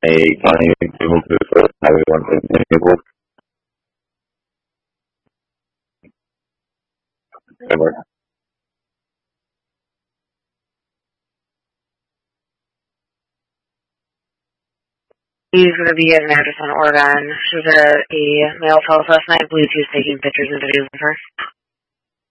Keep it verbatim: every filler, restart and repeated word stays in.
calling you to discuss how we want to enable framework. He's going to be at an address on Oregon. She's at a male telephone. I believe he was taking pictures and videos of her.